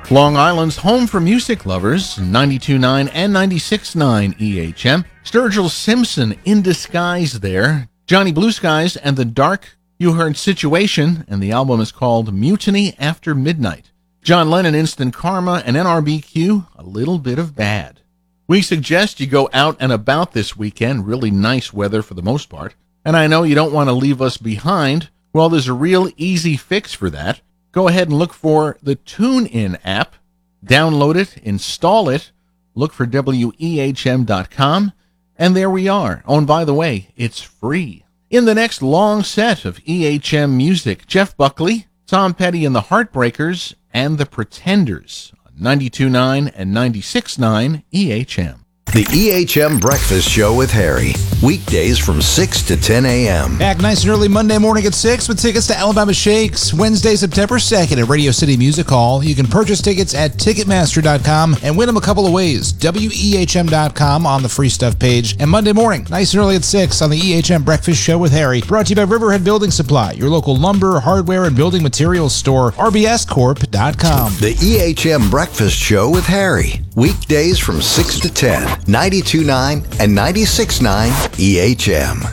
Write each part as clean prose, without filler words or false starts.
Long Island's home for music lovers, 92.9 and 96.9 EHM. Sturgill Simpson in disguise there. Johnny Blue Skies and The Dark. You heard Situation, and the album is called Mutiny After Midnight. John Lennon, Instant Karma, and NRBQ, A Little Bit of Bad. We suggest you go out and about this weekend. Really nice weather for the most part. And I know you don't want to leave us behind. Well, there's a real easy fix for that. Go ahead and look for the TuneIn app. Download it, install it, look for WEHM.com, and there we are. Oh, and by the way, it's free. In the next long set of EHM music, Jeff Buckley, Tom Petty and the Heartbreakers, and the Pretenders on 92.9 and 96.9 EHM. The EHM Breakfast Show with Harry. Weekdays from 6 to 10 a.m. Back nice and early Monday morning at 6 with tickets to Alabama Shakes. Wednesday, September 2nd at Radio City Music Hall. You can purchase tickets at Ticketmaster.com and win them a couple of ways. WEHM.com on the free stuff page. And Monday morning, nice and early at 6 on the EHM Breakfast Show with Harry. Brought to you by Riverhead Building Supply, your local lumber, hardware, and building materials store. RBScorp.com. The EHM Breakfast Show with Harry. Weekdays from 6 to 10. 92.9 and 96.9 EHM.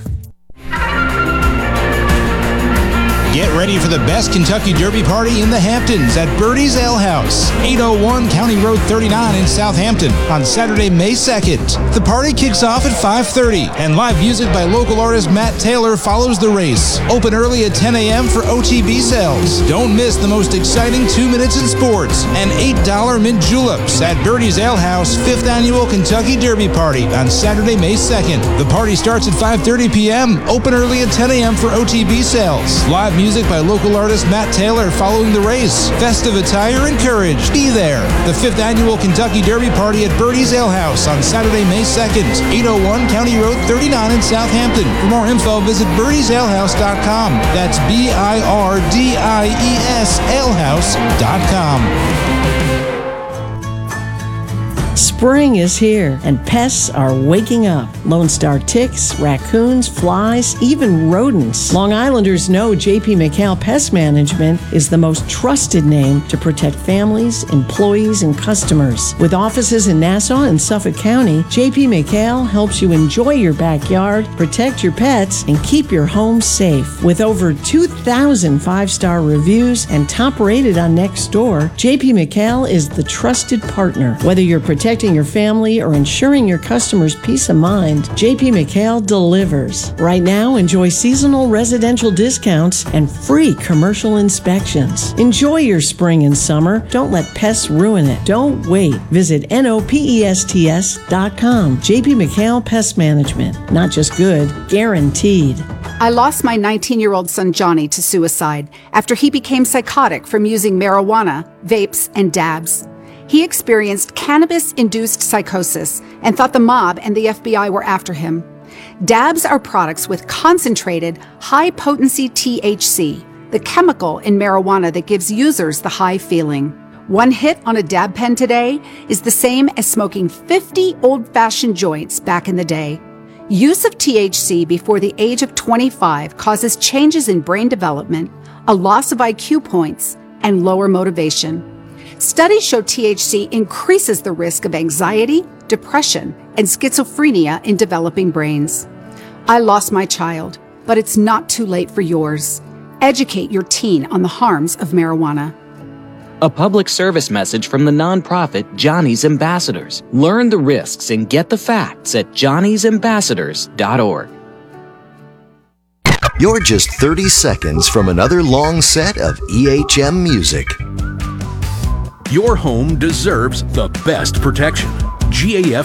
Get ready for the best Kentucky Derby party in the Hamptons at Birdie's Ale House, 801 County Road 39 in Southampton on Saturday, May 2nd. The party kicks off at 5:30, and live music by local artist Matt Taylor follows the race. Open early at 10 a.m. for OTB sales. Don't miss the most exciting 2 minutes in sports and $8 mint juleps at Birdie's Ale House 5th Annual Kentucky Derby Party on Saturday, May 2nd. The party starts at 5:30 p.m. Open early at 10 a.m. for OTB sales. Live music by local artist Matt Taylor following the race. Festive attire and courage. Be there. The 5th Annual Kentucky Derby Party at Birdie's Ale House on Saturday, May 2nd, 801 County Road 39 in Southampton. For more info, visit birdiesalehouse.com. That's BIRDIES alehouse.com. Spring is here, and pests are waking up. Lone Star ticks, raccoons, flies, even rodents. Long Islanders know J.P. McHale Pest Management is the most trusted name to protect families, employees, and customers. With offices in Nassau and Suffolk County, J.P. McHale helps you enjoy your backyard, protect your pets, and keep your home safe. With over 2,000 five-star reviews and top-rated on Nextdoor, J.P. McHale is the trusted partner. Whether you're protecting your family or ensuring your customers' peace of mind, J.P. McHale delivers. Right now, enjoy seasonal residential discounts and free commercial inspections. Enjoy your spring and summer. Don't let pests ruin it. Don't wait. Visit NOPESTS.com. J.P. McHale Pest Management. Not just good, guaranteed. I lost my 19-year-old son Johnny to suicide after he became psychotic from using marijuana, vapes, and dabs. He experienced cannabis-induced psychosis and thought the mob and the FBI were after him. Dabs are products with concentrated, high-potency THC, the chemical in marijuana that gives users the high feeling. One hit on a dab pen today is the same as smoking 50 old-fashioned joints back in the day. Use of THC before the age of 25 causes changes in brain development, a loss of IQ points, and lower motivation. Studies show THC increases the risk of anxiety, depression, and schizophrenia in developing brains. I lost my child, but it's not too late for yours. Educate your teen on the harms of marijuana. A public service message from the nonprofit Johnny's Ambassadors. Learn the risks and get the facts at johnnysambassadors.org. You're just 30 seconds from another long set of EHM music. Your home deserves the best protection. GAF